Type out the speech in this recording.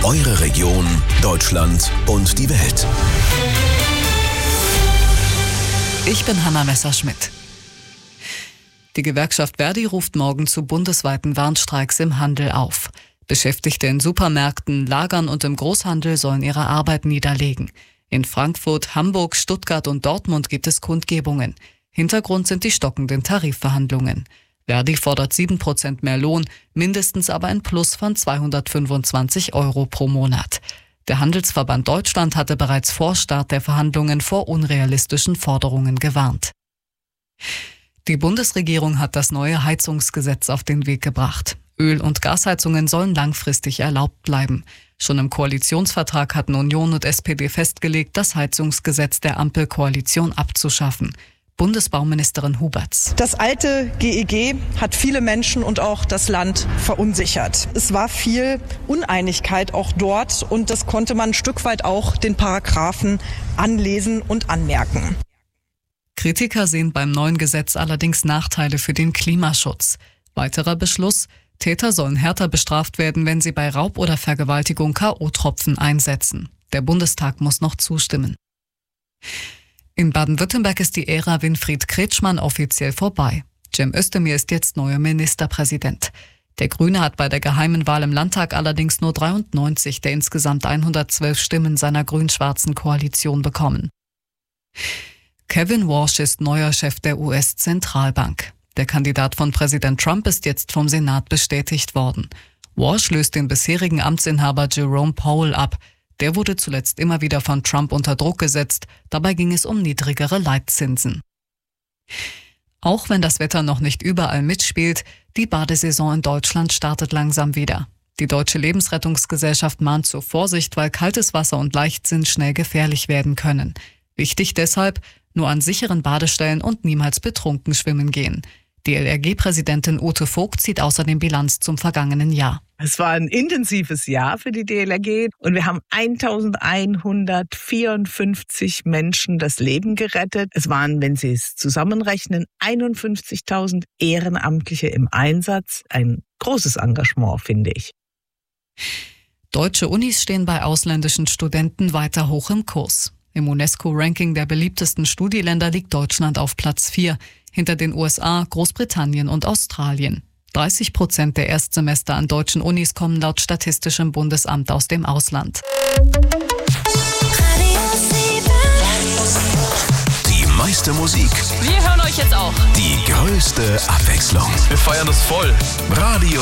Eure Region, Deutschland und die Welt. Ich bin Hanna Messerschmidt. Die Gewerkschaft Verdi ruft morgen zu bundesweiten Warnstreiks im Handel auf. Beschäftigte in Supermärkten, Lagern und im Großhandel sollen ihre Arbeit niederlegen. In Frankfurt, Hamburg, Stuttgart und Dortmund gibt es Kundgebungen. Hintergrund sind die stockenden Tarifverhandlungen. Verdi fordert 7% mehr Lohn, mindestens aber ein Plus von 225 € pro Monat. Der Handelsverband Deutschland hatte bereits vor Start der Verhandlungen vor unrealistischen Forderungen gewarnt. Die Bundesregierung hat das neue Heizungsgesetz auf den Weg gebracht. Öl- und Gasheizungen sollen langfristig erlaubt bleiben. Schon im Koalitionsvertrag hatten Union und SPD festgelegt, das Heizungsgesetz der Ampelkoalition abzuschaffen. Bundesbauministerin Huberts. Das alte GEG hat viele Menschen und auch das Land verunsichert. Es war viel Uneinigkeit auch dort und das konnte man ein Stück weit auch den Paragraphen anlesen und anmerken. Kritiker sehen beim neuen Gesetz allerdings Nachteile für den Klimaschutz. Weiterer Beschluss: Täter sollen härter bestraft werden, wenn sie bei Raub oder Vergewaltigung K.O.-Tropfen einsetzen. Der Bundestag muss noch zustimmen. In Baden-Württemberg ist die Ära Winfried Kretschmann offiziell vorbei. Cem Özdemir ist jetzt neuer Ministerpräsident. Der Grüne hat bei der geheimen Wahl im Landtag allerdings nur 93 der insgesamt 112 Stimmen seiner grün-schwarzen Koalition bekommen. Kevin Warsh ist neuer Chef der US-Zentralbank. Der Kandidat von Präsident Trump ist jetzt vom Senat bestätigt worden. Warsh löst den bisherigen Amtsinhaber Jerome Powell ab. Der wurde zuletzt immer wieder von Trump unter Druck gesetzt. Dabei ging es um niedrigere Leitzinsen. Auch wenn das Wetter noch nicht überall mitspielt, die Badesaison in Deutschland startet langsam wieder. Die Deutsche Lebensrettungsgesellschaft mahnt zur Vorsicht, weil kaltes Wasser und Leichtsinn schnell gefährlich werden können. Wichtig deshalb: nur an sicheren Badestellen und niemals betrunken schwimmen gehen. Die DLRG-Präsidentin Ute Vogt zieht außerdem Bilanz zum vergangenen Jahr. Es war ein intensives Jahr für die DLRG und wir haben 1154 Menschen das Leben gerettet. Es waren, wenn Sie es zusammenrechnen, 51.000 Ehrenamtliche im Einsatz. Ein großes Engagement, finde ich. Deutsche Unis stehen bei ausländischen Studenten weiter hoch im Kurs. Im UNESCO-Ranking der beliebtesten Studieländer liegt Deutschland auf Platz 4, hinter den USA, Großbritannien und Australien. 30% der Erstsemester an deutschen Unis kommen laut Statistischem Bundesamt aus dem Ausland. Die meiste Musik. Wir hören euch jetzt auch. Die größte Abwechslung. Wir feiern das voll. Radio